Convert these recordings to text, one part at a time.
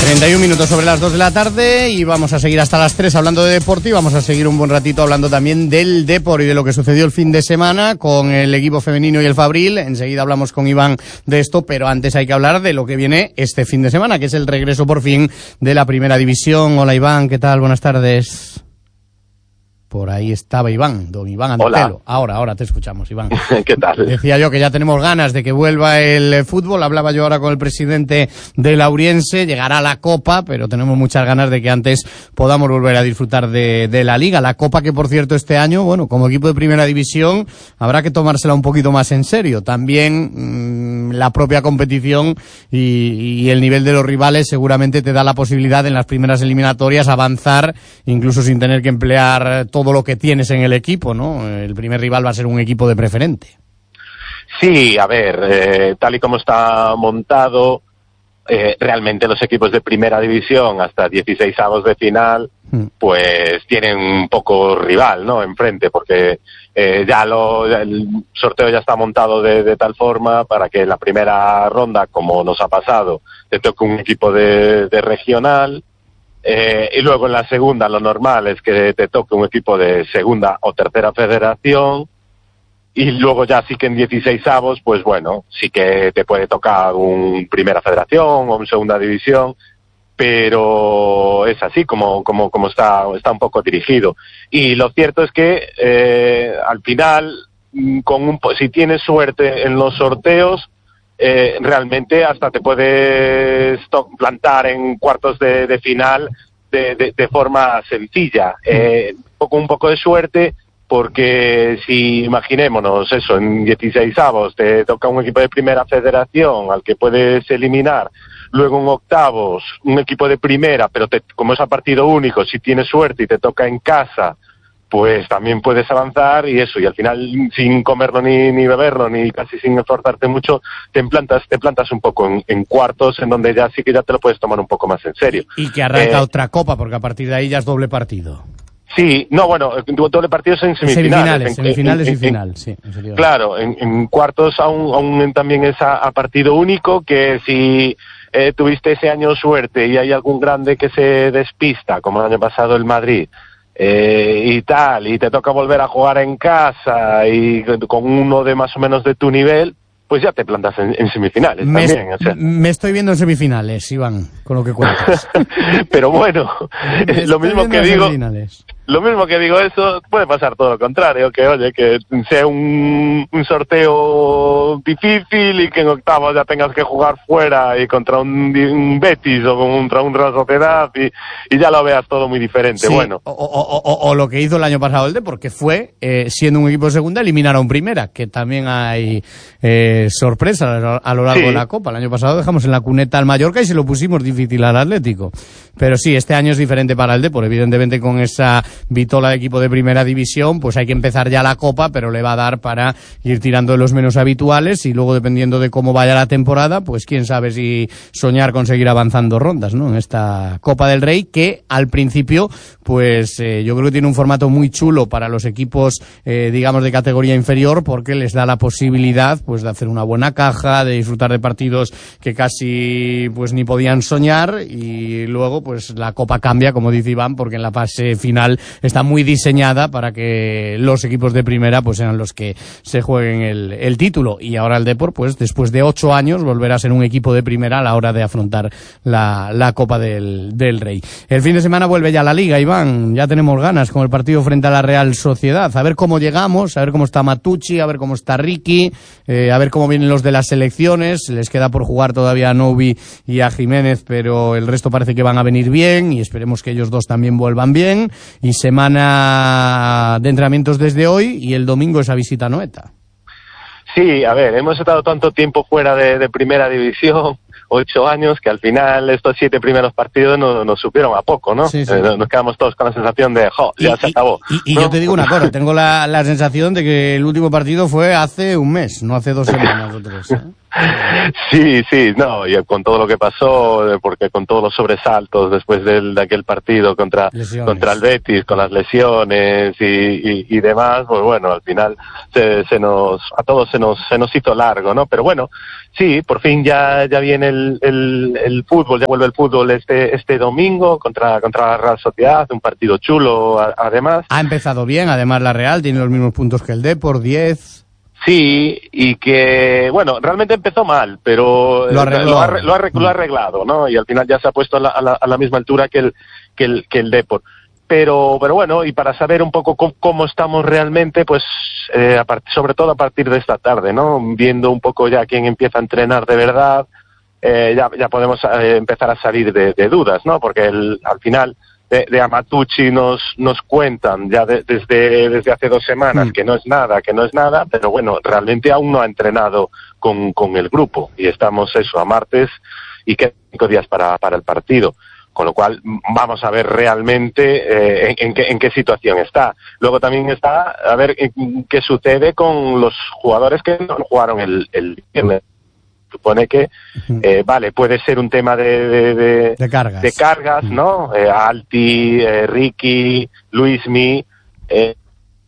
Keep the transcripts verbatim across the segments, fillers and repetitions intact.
treinta y un minutos sobre las dos de la tarde y vamos a seguir hasta las tres hablando de deporte y vamos a seguir un buen ratito hablando también del Depor y de lo que sucedió el fin de semana con el equipo femenino y el Fabril. Enseguida hablamos con Iván de esto, pero antes hay que hablar de lo que viene este fin de semana, que es el regreso por fin de la Primera División. Hola Iván, ¿qué tal? Buenas tardes. Por ahí estaba Iván, don Iván Antelo. Hola. Ahora, ahora te escuchamos, Iván. ¿Qué tal? Decía yo que ya tenemos ganas de que vuelva el fútbol. Hablaba yo ahora con el presidente de Lauriense. Llegará la Copa, pero tenemos muchas ganas de que antes podamos volver a disfrutar de, de la Liga. La Copa que, por cierto, este año, bueno, como equipo de Primera División, habrá que tomársela un poquito más en serio. También mmm, la propia competición y, y el nivel de los rivales seguramente te da la posibilidad en las primeras eliminatorias avanzar, incluso sin tener que emplear todo lo que tienes en el equipo, ¿no? El primer rival va a ser un equipo de preferente. Sí, a ver, eh, tal y como está montado, eh, realmente los equipos de Primera División hasta dieciseisavos de final, mm. pues tienen un poco rival, ¿no? Enfrente, porque eh, ya lo, el sorteo ya está montado de, de tal forma para que en la primera ronda, como nos ha pasado, te toque un equipo de, de regional. Eh, y luego en la segunda lo normal es que te toque un equipo de segunda o tercera federación y luego ya sí que en dieciseisavos pues bueno, sí que te puede tocar un primera federación o un segunda división, pero es así como como como está está un poco dirigido. Y lo cierto es que eh, al final con un si tienes suerte en los sorteos, Eh, realmente hasta te puedes plantar en cuartos de, de final de, de, de forma sencilla, eh, con un poco de suerte, porque si imaginémonos eso, en dieciseisavos te toca un equipo de primera federación al que puedes eliminar, luego en octavos un equipo de primera, pero te, como es a partido único, si tienes suerte y te toca en casa, pues también puedes avanzar y eso, y al final sin comerlo ni, ni beberlo, ni casi sin esforzarte mucho, te plantas, te plantas un poco en, en cuartos, en donde ya sí que ya te lo puedes tomar un poco más en serio. Y que arranca eh, otra copa, porque a partir de ahí ya es doble partido. Sí, no, bueno, doble partido es en semifinales. Semifinales, en, semifinales en, y en, final, en, sí. En claro, en, en cuartos aún, aún también es a, a partido único, que si eh, tuviste ese año suerte y hay algún grande que se despista, como el año pasado el Madrid, Eh, y tal, y te toca volver a jugar en casa y con uno de más o menos de tu nivel, pues ya te plantas en, en semifinales me también. Es, o sea. Me estoy viendo en semifinales, Iván, con lo que cuentas. Pero bueno, lo mismo que digo, lo mismo que digo eso, puede pasar todo lo contrario, que oye, que sea un, un sorteo difícil y que en octavos ya tengas que jugar fuera y contra un, un Betis o contra un Real Sociedad y, y ya lo veas todo muy diferente. Sí, bueno. O, o, o, o lo que hizo el año pasado el D, porque fue, eh, siendo un equipo de segunda, eliminar a un primera, que también hay eh, sorpresas a lo largo sí. de la Copa. El año pasado dejamos en la cuneta al Mallorca y se lo pusimos difícil al Atlético. Pero sí, este año es diferente para el D, porque evidentemente con esa vitola de equipo de Primera División, pues hay que empezar ya la Copa, pero le va a dar para ir tirando de los menos habituales y luego, dependiendo de cómo vaya la temporada, pues quién sabe si soñar con seguir avanzando rondas, ¿no? En esta Copa del Rey, que al principio, pues eh, yo creo que tiene un formato muy chulo para los equipos, eh, digamos, de categoría inferior, porque les da la posibilidad, pues, de hacer una buena caja, de disfrutar de partidos que casi, pues, ni podían soñar, y luego, pues, la Copa cambia, como dice Iván, porque en la fase final está muy diseñada para que los equipos de primera pues sean los que se jueguen el, el título. Y ahora el Depor, pues después de ocho años, volverá a ser un equipo de primera a la hora de afrontar la, la Copa del, del Rey. El fin de semana vuelve ya la Liga, Iván. Ya tenemos ganas con el partido frente a la Real Sociedad. A ver cómo llegamos, a ver cómo está Matucci, a ver cómo está Ricky, eh, a ver cómo vienen los de las selecciones. Les queda por jugar todavía a Novi y a Jiménez, pero el resto parece que van a venir bien y esperemos que ellos dos también vuelvan bien. Y semana de entrenamientos desde hoy y el domingo esa visita a Noeta. Sí, a ver, hemos estado tanto tiempo fuera de, de Primera División, ocho años, que al final estos siete primeros partidos nos, nos supieron a poco, ¿no? Sí, sí. Eh, nos quedamos todos con la sensación de, jo, ya y, se acabó. Y, y ¿no? yo te digo una cosa, tengo la, la sensación de que el último partido fue hace un mes, no hace dos semanas o tres, ¿eh? Sí, sí, no, y con todo lo que pasó, porque con todos los sobresaltos después del, de aquel partido contra, contra el Betis, con las lesiones y, y, y demás, pues bueno, al final se, se nos, a todos se nos, se nos hizo largo, ¿no? Pero bueno, sí, por fin ya, ya viene el, el, el fútbol, ya vuelve el fútbol este, este domingo contra, contra la Real Sociedad, un partido chulo, a, además. Ha empezado bien, además la Real tiene los mismos puntos que el Depor, diez. Sí, y que, bueno, realmente empezó mal, pero lo, arregló. lo, ha, lo, ha, lo ha arreglado, ¿no? Y al final ya se ha puesto a la, a la, a la misma altura que el, que el, que el Depor. Pero, pero bueno, y para saber un poco cómo, cómo estamos realmente, pues, eh, a part- sobre todo a partir de esta tarde, ¿no? Viendo un poco ya quién empieza a entrenar de verdad, eh, ya, ya podemos eh, empezar a salir de, de dudas, ¿no? Porque el, al final de, de Amatucci nos, nos cuentan ya de, desde, desde hace dos semanas mm. que no es nada, que no es nada, pero bueno, realmente aún no ha entrenado con, con el grupo y estamos eso, a martes y quedan cinco días para, para el partido. Con lo cual vamos a ver realmente eh, en, en, qué, en qué situación está. Luego también está a ver qué sucede con los jugadores que no jugaron el, el viernes. Supone que, eh, vale, puede ser un tema de, de, de, de cargas, de cargas ¿no? Eh, Alti, eh, Ricky, Luismi... Eh,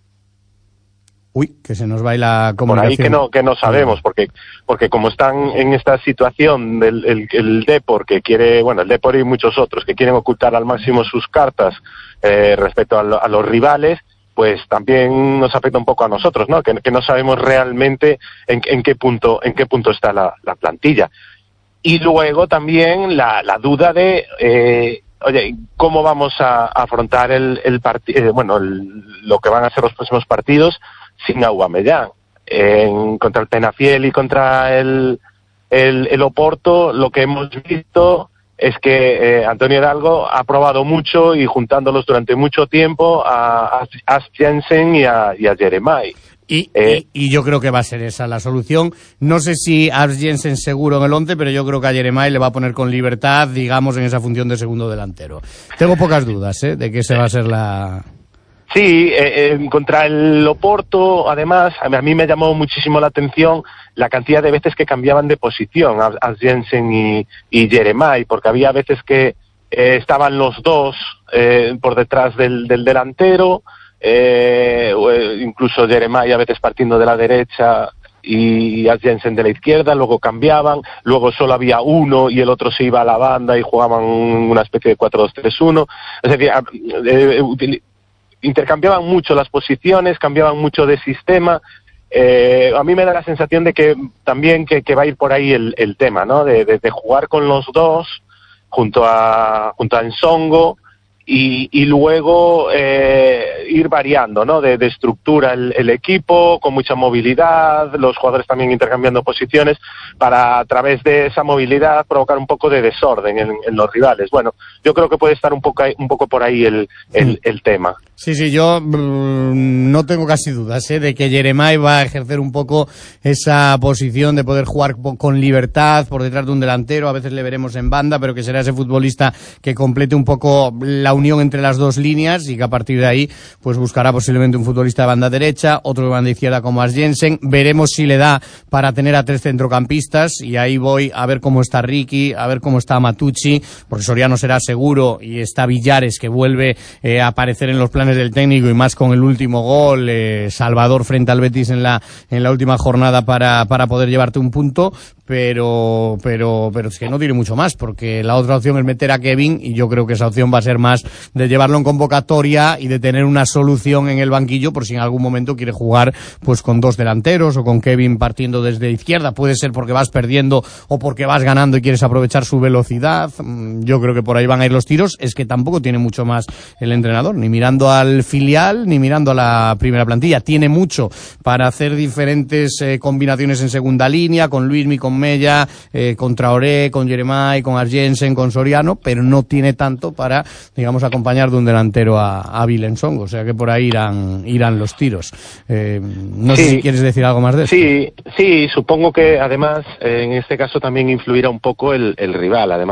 Uy, que se nos va ahí la comunicación. Por ahí que no, que no sabemos, porque, porque como están en esta situación del el, el Depor, que quiere, bueno, el Depor y muchos otros, que quieren ocultar al máximo sus cartas eh, respecto a, lo, a los rivales, pues también nos afecta un poco a nosotros, ¿no? Que, que no sabemos realmente en, en qué punto, en qué punto está la, la plantilla. Y luego también la, la duda de, eh, oye, ¿cómo vamos a, a afrontar el, el partido, eh, bueno, el, lo que van a ser los próximos partidos sin Aubameyang? En, contra el Penafiel y contra el, el, el Oporto, lo que hemos visto es que eh, Antonio Hidalgo ha probado mucho y juntándolos durante mucho tiempo a, a, a Jensen y a, y a Jeremai. Y, eh, y, y yo creo que va a ser esa la solución. No sé si a Jensen seguro en el once, pero yo creo que a Jeremai le va a poner con libertad, digamos, en esa función de segundo delantero. Tengo pocas dudas, ¿eh? De que esa va a ser la... Sí, eh, eh, contra el Oporto, además, a mí me llamó muchísimo la atención la cantidad de veces que cambiaban de posición a, a Jensen y, y Jeremai, porque había veces que eh, estaban los dos eh, por detrás del, del delantero, eh, o, eh, incluso Jeremai a veces partiendo de la derecha y a Jensen de la izquierda, luego cambiaban, luego solo había uno y el otro se iba a la banda y jugaban una especie de cuatro dos tres uno, es decir, eh, eh, intercambiaban mucho las posiciones, cambiaban mucho de sistema. Eh, a mí me da la sensación de que también que, que va a ir por ahí el, el tema, ¿no? De, de, de jugar con los dos junto a junto a Nsongo y, y luego eh, ir variando, ¿no? De, de estructura el, el equipo con mucha movilidad, los jugadores también intercambiando posiciones para a través de esa movilidad provocar un poco de desorden en, en los rivales. Bueno, yo creo que puede estar un poco un poco por ahí el, el, el tema. Sí, sí, yo mmm, no tengo casi dudas ¿eh? de que Jeremai va a ejercer un poco esa posición de poder jugar con libertad por detrás de un delantero, a veces le veremos en banda, pero que será ese futbolista que complete un poco la unión entre las dos líneas y que a partir de ahí pues buscará posiblemente un futbolista de banda derecha, otro de banda izquierda como As Jensen. Veremos si le da para tener a tres centrocampistas y ahí voy a ver cómo está Ricky, a ver cómo está Matucci, porque Soriano será seguro y está Villares que vuelve eh, a aparecer en los planes del técnico y más con el último gol, eh, Salvador frente al Betis en la en la última jornada para para poder llevarte un punto, pero pero pero es que no tiene mucho más, porque la otra opción es meter a Kevin y yo creo que esa opción va a ser más de llevarlo en convocatoria y de tener una solución en el banquillo por si en algún momento quiere jugar pues con dos delanteros o con Kevin partiendo desde izquierda, puede ser porque vas perdiendo o porque vas ganando y quieres aprovechar su velocidad. Yo creo que por ahí van a ir los tiros, es que tampoco tiene mucho más el entrenador, ni mirando a al filial ni mirando a la primera plantilla. Tiene mucho para hacer diferentes eh, combinaciones en segunda línea, con Luismi, con Mella, eh, con Traoré, con Jeremai, con As Jensen, con Soriano, pero no tiene tanto para, digamos, acompañar de un delantero a, a Vilensong, o sea que por ahí irán, irán los tiros. Eh, no sí, sé si quieres decir algo más de eso. Sí, sí, supongo que además eh, en este caso también influirá un poco el, el rival, además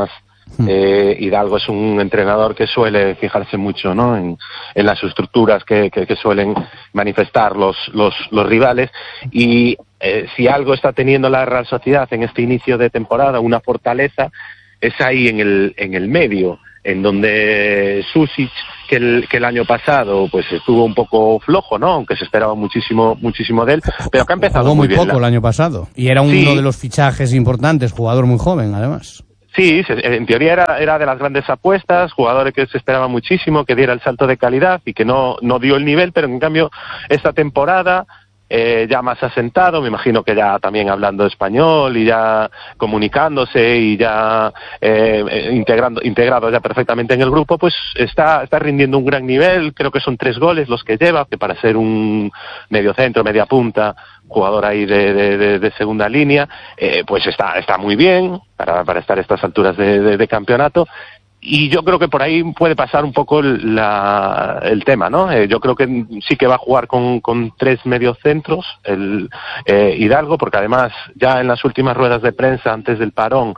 Eh, Hidalgo es un entrenador que suele fijarse mucho, ¿no?, en, en las estructuras que, que, que suelen manifestar los, los, los rivales, y eh, si algo está teniendo la Real Sociedad en este inicio de temporada, una fortaleza, es ahí en el, en el medio, en donde Susic, que el, que el año pasado pues estuvo un poco flojo, ¿no?, aunque se esperaba muchísimo muchísimo de él, pero que ha empezado Jugó muy, muy bien poco la... el año pasado, y era uno sí. de los fichajes importantes, jugador muy joven además. Sí, en teoría era, era de las grandes apuestas, jugadores que se esperaba muchísimo, que diera el salto de calidad y que no, no dio el nivel, pero en cambio esta temporada eh, ya más asentado, me imagino que ya también hablando español y ya comunicándose y ya eh, integrando, integrado ya perfectamente en el grupo, pues está, está rindiendo un gran nivel. Creo que son tres goles los que lleva, que para ser un mediocentro, media punta, jugador ahí de, de, de, de segunda línea, eh, pues está, está muy bien para, para estar a estas alturas de, de, de campeonato. Y yo creo que por ahí puede pasar un poco la, el tema, ¿no? Eh, yo creo que sí que va a jugar con, con tres mediocentros, el eh, Hidalgo, porque además ya en las últimas ruedas de prensa antes del parón,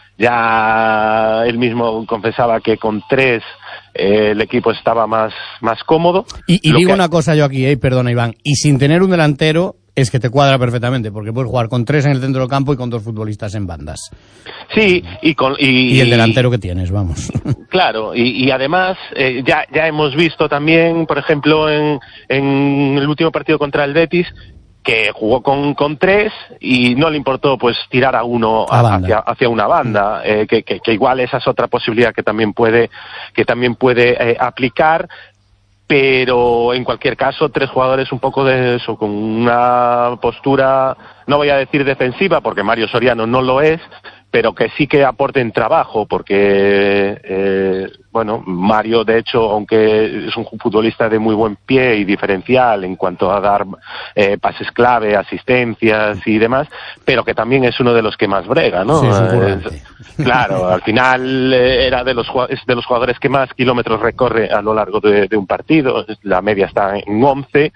ya él mismo confesaba que con tres eh, el equipo estaba más, más cómodo. Y, y digo que... una cosa yo aquí, eh, perdona Iván, y sin tener un delantero, es que te cuadra perfectamente, porque puedes jugar con tres en el centro del campo y con dos futbolistas en bandas. Sí, y con y, y el delantero que tienes, vamos. Claro, y, y además eh, ya ya hemos visto también, por ejemplo, en, en el último partido contra el Betis, que jugó con, con tres y no le importó pues tirar a uno a hacia, hacia una banda, eh, que, que, que igual esa es otra posibilidad que también puede que también puede eh, aplicar. Pero en cualquier caso, tres jugadores un poco de eso, con una postura, no voy a decir defensiva, porque Mario Soriano no lo es, pero que sí que aporten trabajo, porque, eh, bueno, Mario, de hecho, aunque es un futbolista de muy buen pie y diferencial en cuanto a dar eh, pases clave, asistencias y demás, pero que también es uno de los que más brega, ¿no? Sí, es, claro, al final eh, era de los, es de los jugadores que más kilómetros recorre a lo largo de, de un partido, la media está en once,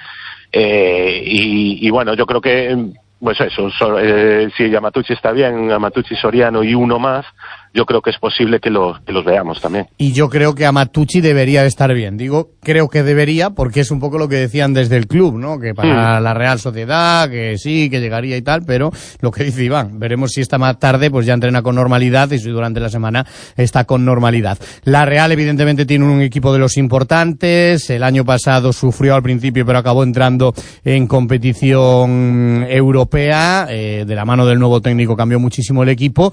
eh, y, y bueno, yo creo que... Pues eso, so, eh, si Amatucci está bien, Amatucci, Soriano y uno más, yo creo que es posible que, lo, que los veamos también. Y yo creo que Amatucci debería de estar bien. Digo, creo que debería, porque es un poco lo que decían desde el club, ¿no? Que para mm. la Real Sociedad, que sí, que llegaría y tal, pero lo que dice Iván, veremos si esta más tarde pues ya entrena con normalidad y si durante la semana está con normalidad. La Real evidentemente tiene un equipo de los importantes, el año pasado sufrió al principio pero acabó entrando en competición europea, eh, de la mano del nuevo técnico cambió muchísimo el equipo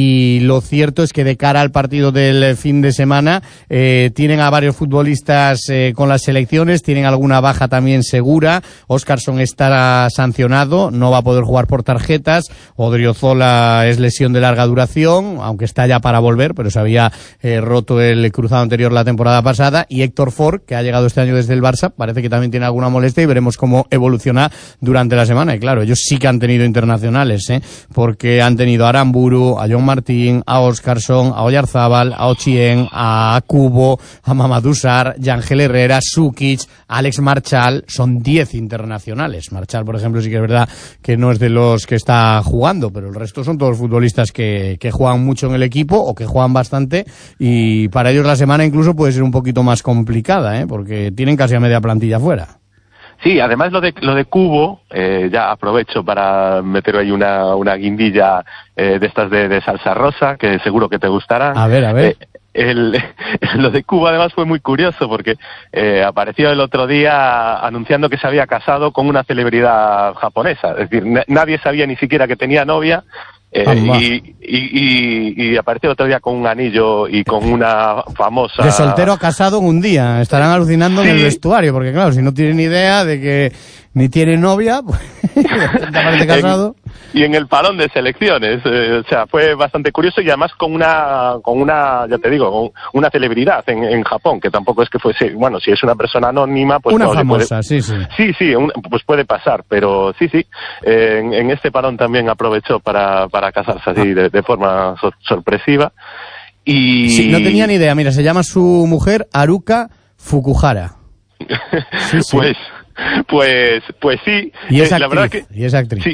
y lo cierto cierto es que de cara al partido del fin de semana eh, tienen a varios futbolistas eh, con las selecciones, tienen alguna baja también segura. Óscarson está sancionado, no va a poder jugar por tarjetas. Odriozola es lesión de larga duración, aunque está ya para volver, pero se había eh, roto el cruzado anterior la temporada pasada. Y Héctor Ford, que ha llegado este año desde el Barça, parece que también tiene alguna molestia y veremos cómo evoluciona durante la semana. Y claro, ellos sí que han tenido internacionales, ¿eh? Porque han tenido a Aramburu, a John Martín, a Óscarson, a Oyarzábal, a Ochien, a Cubo, a Mamadou Sarr, Yangel Herrera, Sukic, Alex Marchal. Son diez internacionales. Marchal, por ejemplo, sí que es verdad que no es de los que está jugando, pero el resto son todos futbolistas que, que juegan mucho en el equipo o que juegan bastante, y para ellos la semana incluso puede ser un poquito más complicada, ¿eh? Porque tienen casi a media plantilla fuera. Sí, además lo de lo de Cubo, eh, ya aprovecho para meter ahí una, una guindilla eh, de estas de, de salsa rosa, que seguro que te gustará. A ver, a ver. Eh, el, lo de Cubo además fue muy curioso porque eh, apareció el otro día anunciando que se había casado con una celebridad japonesa. Es decir, n- nadie sabía ni siquiera que tenía novia. Eh, y, y, y, y apareció otro día con un anillo y con una famosa... De soltero a casado en un día. Estarán alucinando sí. en el vestuario, porque claro, si no tienen idea de que ni tiene novia, pues aparece casado. En, y en el parón de selecciones, eh, o sea, fue bastante curioso y además con una, con una, ya te digo, con una celebridad en, en Japón, que tampoco es que fuese, bueno, si es una persona anónima, pues... Una no, famosa, puede, sí, sí. Sí, sí, un, pues puede pasar, pero sí, sí, eh, en, en este parón también aprovechó para, para casarse así de, de forma so, sorpresiva. Y... Sí, no tenía ni idea, mira, se llama su mujer Haruka Fukuhara. Sí, sí. Pues... Pues, pues sí. Y es eh, actriz, la verdad que y es actriz. Sí,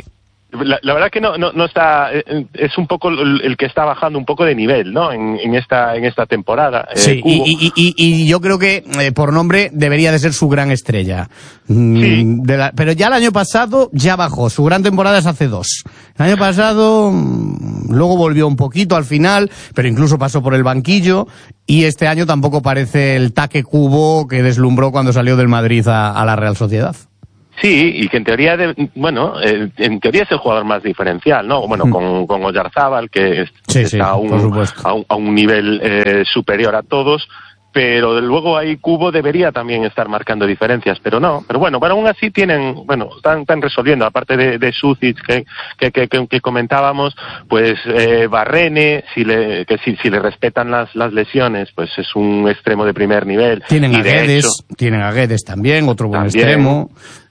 La, la verdad que no, no, no está, es un poco el, el que está bajando un poco de nivel, ¿no? En, en esta, en esta temporada. Sí, eh, y, y, y, y yo creo que eh, por nombre debería de ser su gran estrella. Sí. De la, pero ya el año pasado ya bajó, su gran temporada es hace dos. El año pasado luego volvió un poquito al final, pero incluso pasó por el banquillo, y este año tampoco parece el Taque Cubo que deslumbró cuando salió del Madrid a, a la Real Sociedad. Sí, y que en teoría, de, bueno, eh, en teoría es el jugador más diferencial, ¿no? Bueno, mm. con, con Oyarzábal, que es, sí, está sí, a, un, a, un, a un nivel eh, superior a todos, pero luego ahí Cubo debería también estar marcando diferencias, pero no, pero bueno, pero aún así tienen, bueno, están, están resolviendo, aparte de, de Sucic que, que, que, que, que comentábamos, pues eh, Barrene, si le, que si, si le respetan las, las lesiones, pues es un extremo de primer nivel. Tienen y a Guedes, hecho, tienen a Guedes también, otro buen también, extremo.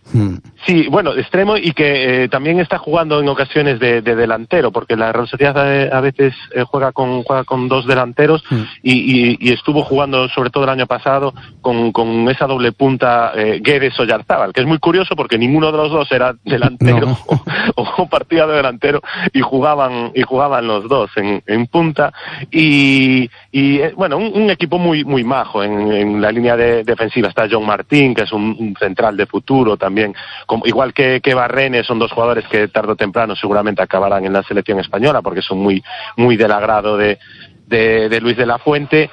Sí, bueno, extremo y que eh, también está jugando en ocasiones de, de delantero, porque la Real Sociedad a, a veces eh, juega con juega con dos delanteros mm. y, y, y estuvo jugando sobre todo el año pasado con, con esa doble punta eh, Guedes Oyarzábal, que es muy curioso porque ninguno de los dos era delantero no. o, o partía de delantero y jugaban y jugaban los dos en, en punta y, y eh, bueno, un, un equipo muy muy majo en, en la línea de, defensiva está John Martín, que es un, un central de futuro también. Como, igual que, que Barrene, son dos jugadores que tarde o temprano seguramente acabarán en la selección española porque son muy muy del agrado de, de, de Luis de la Fuente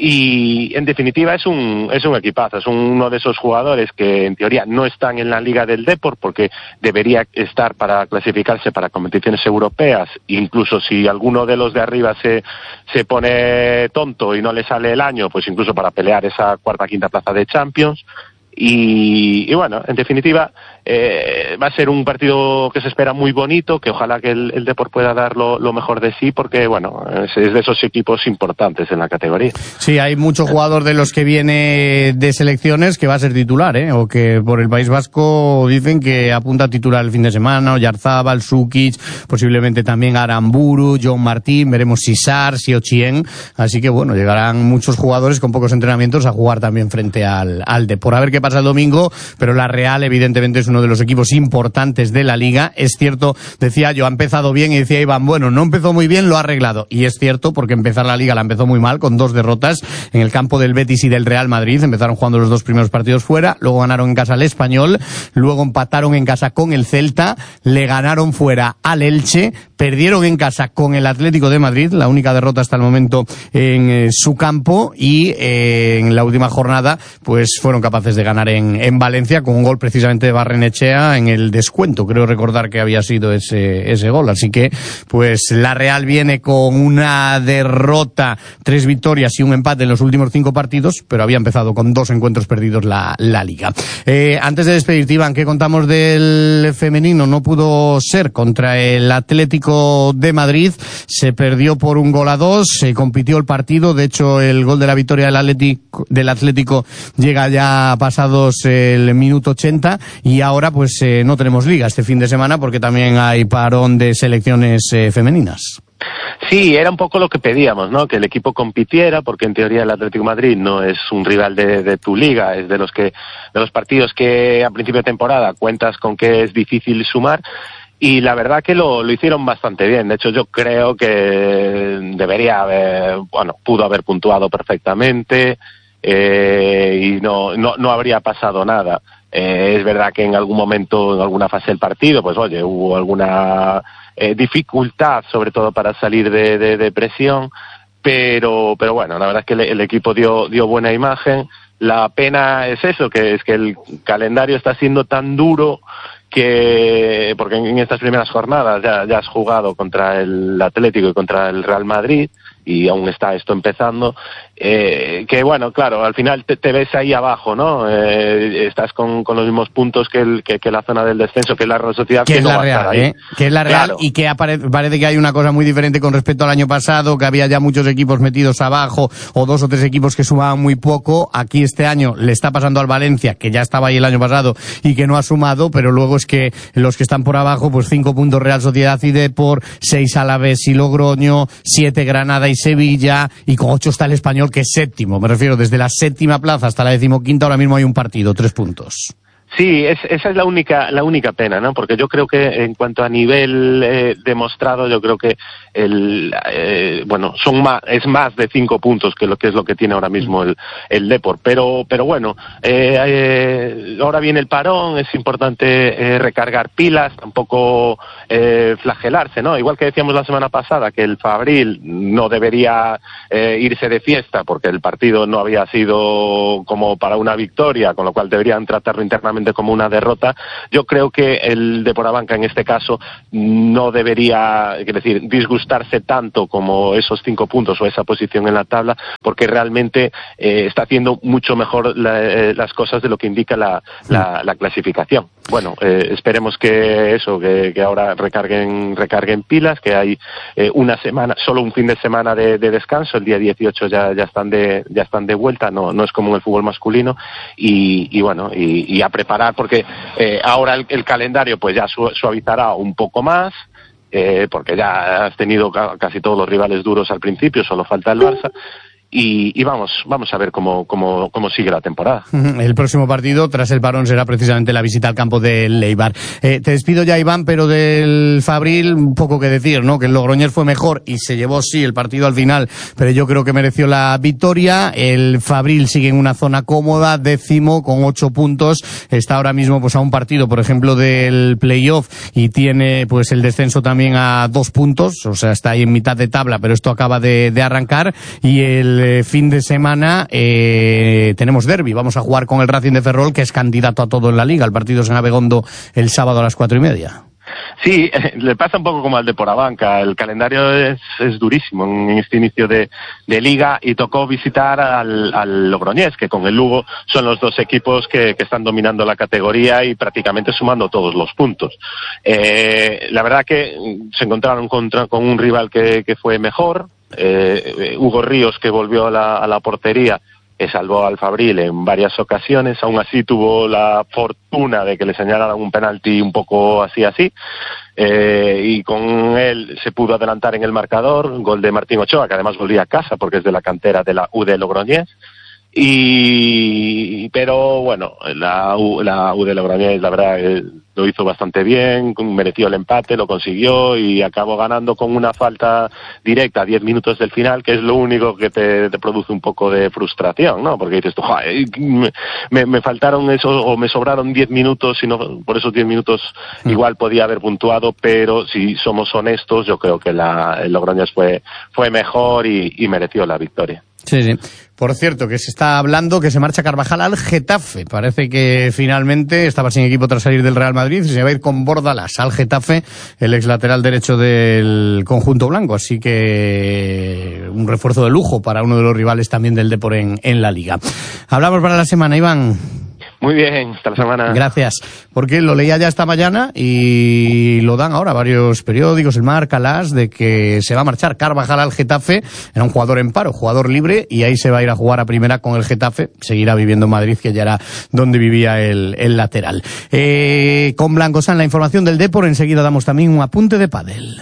y en definitiva es un es un equipazo, es uno de esos jugadores que en teoría no están en la Liga del Depor porque debería estar para clasificarse para competiciones europeas, incluso si alguno de los de arriba se se pone tonto y no le sale el año, pues incluso para pelear esa cuarta quinta plaza de Champions. Y, y bueno, en definitiva eh, va a ser un partido que se espera muy bonito, que ojalá que el, el Depor pueda dar lo, lo mejor de sí, porque bueno, es, es de esos equipos importantes en la categoría. Sí, hay mucho jugador de los que viene de selecciones que va a ser titular, ¿eh? O que por el País Vasco dicen que apunta a titular el fin de semana, Oyarzábal, Sukic, posiblemente también Aramburu, John Martín, veremos si Sar, si Ochien, así que bueno, llegarán muchos jugadores con pocos entrenamientos a jugar también frente al, al Depor. A ver qué pasa el domingo, pero la Real evidentemente es uno de los equipos importantes de la Liga. Es cierto, decía yo, ha empezado bien y decía Iván, bueno, no empezó muy bien, lo ha arreglado. Y es cierto, porque empezar la Liga la empezó muy mal, con dos derrotas en el campo del Betis y del Real Madrid. Empezaron jugando los dos primeros partidos fuera, luego ganaron en casa al Español, luego empataron en casa con el Celta, le ganaron fuera al Elche, perdieron en casa con el Atlético de Madrid, la única derrota hasta el momento en eh, su campo, y eh, en la última jornada pues fueron capaces de ganar En, en Valencia con un gol precisamente de Barrenechea en el descuento, creo recordar que había sido ese, ese gol, así que pues la Real viene con una derrota, tres victorias y un empate en los últimos cinco partidos, pero había empezado con dos encuentros perdidos la, la Liga. Eh, antes de despedirte, Iván, ¿qué contamos del femenino? No pudo ser contra el Atlético de Madrid, se perdió por un gol a dos, se compitió el partido, de hecho el gol de la victoria del Atlético, del Atlético llega ya pasado el minuto ochenta y ahora pues eh, no tenemos liga este fin de semana porque también hay parón de selecciones eh, femeninas. Sí, era un poco lo que pedíamos, ¿no? Que el equipo compitiera, porque en teoría el Atlético de Madrid no es un rival de, de tu liga, es de los que de los partidos que a principio de temporada cuentas con que es difícil sumar. Y la verdad que lo, lo hicieron bastante bien. De hecho, yo creo que debería haber, bueno, pudo haber puntuado perfectamente. Eh, y no, no, no habría pasado nada. Eh, es verdad que en algún momento, en alguna fase del partido, pues oye, hubo alguna eh, dificultad, sobre todo para salir de, de, de presión, pero, pero bueno, la verdad es que el, el equipo dio, dio buena imagen. La pena es eso, que es que el calendario está siendo tan duro que, porque en, en estas primeras jornadas ya, ya has jugado contra el Atlético y contra el Real Madrid, y aún está esto empezando, eh, que bueno, claro, al final te, te ves ahí abajo, ¿no? Eh, estás con, con los mismos puntos que, el, que, que la zona del descenso, que es la Real Sociedad. Que, que es no la Real, ¿eh? Que es la Real, claro. Y que apare, parece que hay una cosa muy diferente con respecto al año pasado, que había ya muchos equipos metidos abajo, o dos o tres equipos que sumaban muy poco. Aquí este año le está pasando al Valencia, que ya estaba ahí el año pasado y que no ha sumado, pero luego es que los que están por abajo, pues cinco puntos Real Sociedad y Depor, seis Alavés y Logroño, siete Granada y Sevilla, y con ocho está el Español, que es séptimo. Me refiero, desde la séptima plaza hasta la decimoquinta ahora mismo hay un partido, tres puntos. Sí, es, esa es la única la única pena, ¿no? Porque yo creo que en cuanto a nivel eh, demostrado, yo creo que el eh, bueno son más es más de cinco puntos que lo que es lo que tiene ahora mismo el el Depor. Pero pero bueno, eh, eh, ahora viene el parón, es importante eh, recargar pilas, tampoco eh, flagelarse, ¿no? Igual que decíamos la semana pasada que el Fabril no debería eh, irse de fiesta porque el partido no había sido como para una victoria, con lo cual deberían tratarlo internamente como una derrota. Yo creo que el Depor Abanca en este caso no debería, es decir, disgustarse tanto como esos cinco puntos o esa posición en la tabla, porque realmente eh, está haciendo mucho mejor la, eh, las cosas de lo que indica la, la, la clasificación. Bueno, eh, esperemos que eso, que, que ahora recarguen recarguen pilas, que hay eh, una semana, solo un fin de semana de, de descanso, el día dieciocho ya ya están de ya están de vuelta, no no es como en el fútbol masculino, y, y bueno, y, y a preparar porque eh, ahora el, el calendario pues ya su, suavizará un poco más, eh, porque ya has tenido ca- casi todos los rivales duros al principio, solo falta el Barça. Y, y vamos vamos a ver cómo, cómo, cómo sigue la temporada. El próximo partido, tras el parón, será precisamente la visita al campo del Eibar. Eh, te despido ya, Iván, pero del Fabril, un poco que decir, ¿no? Que el Logroñés fue mejor y se llevó, sí, el partido al final, pero yo creo que mereció la victoria. El Fabril sigue en una zona cómoda, décimo, con ocho puntos. Está ahora mismo pues a un partido, por ejemplo, del playoff, y tiene pues el descenso también a dos puntos, o sea, está ahí en mitad de tabla, pero esto acaba de, de arrancar. Y el fin de semana eh, tenemos derbi, vamos a jugar con el Racing de Ferrol, que es candidato a todo en la Liga. El partido es en Abegondo el sábado a las cuatro y media. Sí, le pasa un poco como al Depor Abanca, el calendario es, es durísimo en este inicio de, de Liga, y tocó visitar al, al Logroñés, que con el Lugo son los dos equipos que, que están dominando la categoría y prácticamente sumando todos los puntos. Eh, la verdad que se encontraron contra, con un rival que, que fue mejor. Eh, Hugo Ríos, que volvió a la, a la portería, que salvó al Fabril en varias ocasiones. Aún así tuvo la fortuna de que le señalaran un penalti un poco así así, eh, y con él se pudo adelantar en el marcador, gol de Martín Ochoa, que además volvía a casa porque es de la cantera de la U de Logroñés. Y pero bueno, la U, la U de Logroñés, la verdad, eh, lo hizo bastante bien, mereció el empate, lo consiguió y acabó ganando con una falta directa a diez minutos del final, que es lo único que te, te produce un poco de frustración, ¿no? Porque dices tú, me, me faltaron eso, o me sobraron diez minutos, y no, por esos diez minutos igual podía haber puntuado, pero si somos honestos, yo creo que la, el Logroñés fue, fue mejor y, y mereció la victoria. Sí, sí. Por cierto, que se está hablando que se marcha Carvajal al Getafe. Parece que finalmente estaba sin equipo tras salir del Real Madrid y se va a ir con Bordalás al Getafe, el ex lateral derecho del conjunto blanco. Así que un refuerzo de lujo para uno de los rivales también del Depor en, en la Liga. Hablamos para la semana, Iván. Muy bien, hasta la semana. Gracias, porque lo leía ya esta mañana y lo dan ahora varios periódicos, el Marca, Las, de que se va a marchar Carvajal al Getafe. Era un jugador en paro, jugador libre, y ahí se va a ir a jugar a primera con el Getafe. Seguirá viviendo en Madrid, que ya era donde vivía el, el lateral. Eh, con Blancosan, la información del Depor. Enseguida damos también un apunte de pádel.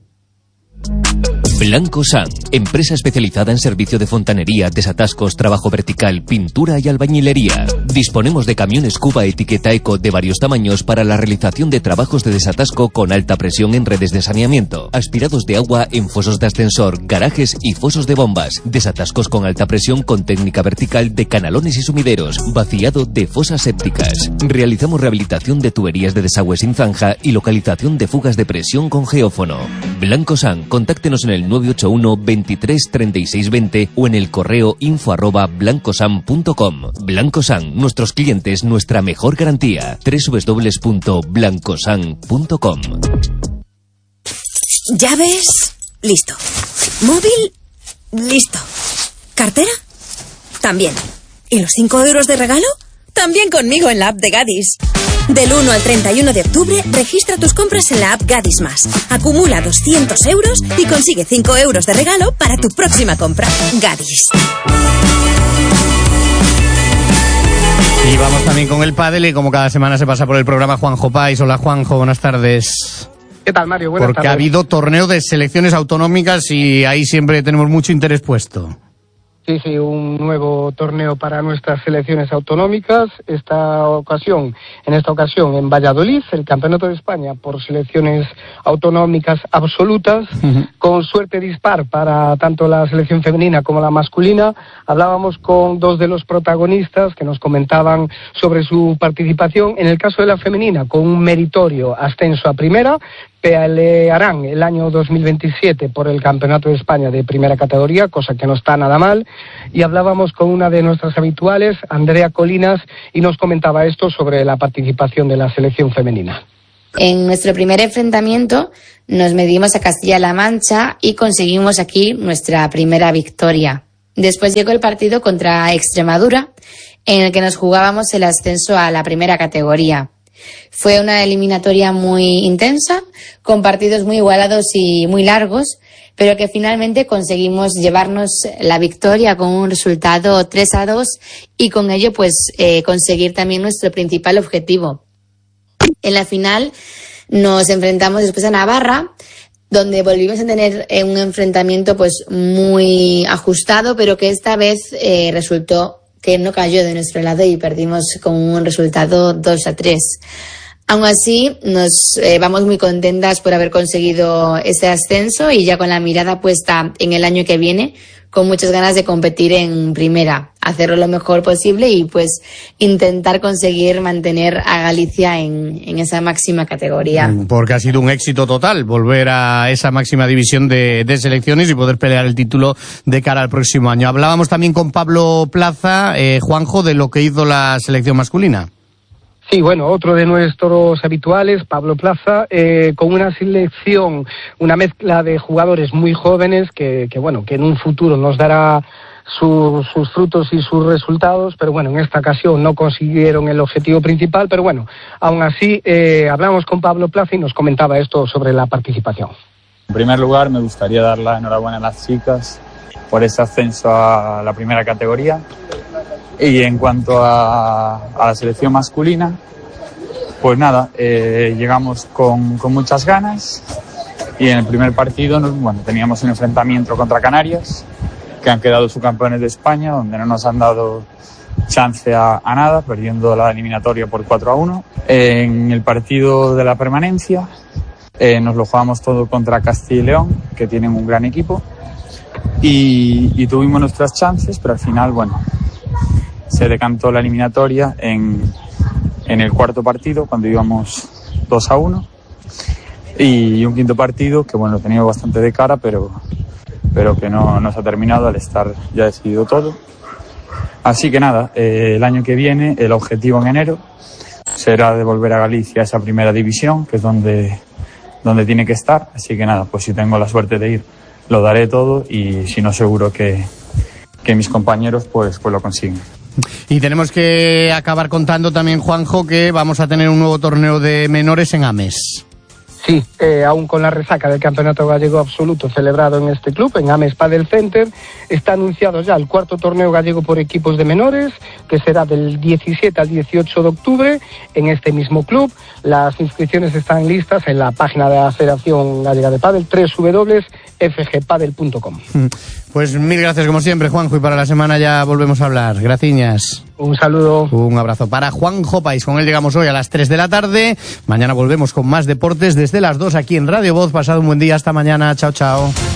Blancosan, empresa especializada en servicio de fontanería, desatascos, trabajo vertical, pintura y albañilería. Disponemos de camiones Cuba etiqueta Eco de varios tamaños para la realización de trabajos de desatasco con alta presión en redes de saneamiento, aspirados de agua en fosos de ascensor, garajes y fosos de bombas, desatascos con alta presión con técnica vertical de canalones y sumideros, vaciado de fosas sépticas. Realizamos rehabilitación de tuberías de desagüe sin zanja y localización de fugas de presión con geófono. Blancosan, contáctenos en el nueve ocho uno, veintitrés, treinta y seis, veinte o en el correo info arroba blancosan punto com. Blancosan, nuestros clientes, nuestra mejor garantía. doble u doble u doble u punto blancosan punto com. ¿Llaves? Listo. ¿Móvil? Listo. ¿Cartera? También. ¿Y los cinco euros de regalo? También conmigo en la app de Gadis. Del uno al treinta y uno de octubre, registra tus compras en la app Gadis Más. Acumula doscientos euros y consigue cinco euros de regalo para tu próxima compra. Gadis. Y vamos también con el pádel, y como cada semana se pasa por el programa Juanjo Pais. Hola, Juanjo, buenas tardes. ¿Qué tal, Mario? Buenas Porque tardes. ha habido torneo de selecciones autonómicas y ahí siempre tenemos mucho interés puesto. Sí, sí, un nuevo torneo para nuestras selecciones autonómicas. Esta ocasión, en esta ocasión en Valladolid, el Campeonato de España por selecciones autonómicas absolutas, uh-huh. con suerte dispar para tanto la selección femenina como la masculina. Hablábamos con dos de los protagonistas que nos comentaban sobre su participación. En el caso de la femenina, con un meritorio ascenso a primera, pelearán el año dos mil veintisiete por el Campeonato de España de primera categoría, cosa que no está nada mal. Y hablábamos con una de nuestras habituales, Andrea Colinas, y nos comentaba esto sobre la participación de la selección femenina. En nuestro primer enfrentamiento nos medimos a Castilla-La Mancha y conseguimos aquí nuestra primera victoria. Después llegó el partido contra Extremadura, en el que nos jugábamos el ascenso a la primera categoría. Fue una eliminatoria muy intensa, con partidos muy igualados y muy largos, pero que finalmente conseguimos llevarnos la victoria con un resultado tres a dos y con ello pues eh, conseguir también nuestro principal objetivo. En la final nos enfrentamos después a Navarra, donde volvimos a tener eh, un enfrentamiento pues muy ajustado, pero que esta vez eh, resultó que no cayó de nuestro lado y perdimos con un resultado dos a tres. Aún así, nos eh, vamos muy contentas por haber conseguido este ascenso y ya con la mirada puesta en el año que viene, con muchas ganas de competir en primera, hacerlo lo mejor posible y pues intentar conseguir mantener a Galicia en, en esa máxima categoría. Porque ha sido un éxito total volver a esa máxima división de, de selecciones y poder pelear el título de cara al próximo año. Hablábamos también con Pablo Plaza, eh, Juanjo, de lo que hizo la selección masculina. Sí, bueno, otro de nuestros habituales, Pablo Plaza, eh, con una selección, una mezcla de jugadores muy jóvenes que, que bueno, que en un futuro nos dará su, sus frutos y sus resultados, pero bueno, en esta ocasión no consiguieron el objetivo principal, pero bueno, aún así eh, hablamos con Pablo Plaza y nos comentaba esto sobre la participación. En primer lugar, me gustaría dar la enhorabuena a las chicas por ese ascenso a la primera categoría. Y en cuanto a, a la selección masculina, pues nada, eh, llegamos con, con muchas ganas y en el primer partido nos, bueno, teníamos un enfrentamiento contra Canarias, que han quedado subcampeones de España, donde no nos han dado chance a, a nada, perdiendo la eliminatoria por cuatro a uno. En el partido de la permanencia eh, nos lo jugamos todo contra Castilla y León, que tienen un gran equipo, y, y tuvimos nuestras chances, pero al final, bueno, se decantó la eliminatoria en, en el cuarto partido, cuando íbamos dos a uno, y un quinto partido que bueno, lo tenía bastante de cara, pero, pero que no, no se ha terminado al estar ya decidido todo. Así que nada, eh, el año que viene, el objetivo en enero será devolver a Galicia a esa primera división, que es donde, donde tiene que estar. Así que nada, pues si tengo la suerte de ir, lo daré todo, y si no, seguro que, que mis compañeros pues, pues lo consiguen. Y tenemos que acabar contando también, Juanjo, que vamos a tener un nuevo torneo de menores en Ames. Sí, eh, aún con la resaca del Campeonato Gallego Absoluto celebrado en este club, en Ames Padel Center, está anunciado ya el cuarto torneo gallego por equipos de menores, que será del diecisiete al dieciocho de octubre en este mismo club. Las inscripciones están listas en la página de la Federación Gallega de Padel, doble u doble u doble u punto f g padel punto com. Pues mil gracias como siempre, Juanjo, y para la semana ya volvemos a hablar. Graciñas. Un saludo. Un abrazo para Juanjo País. Con él llegamos hoy a las tres de la tarde. Mañana volvemos con más deportes desde las dos aquí en Radio Voz. Pasado un buen día. Hasta mañana. Chao, chao.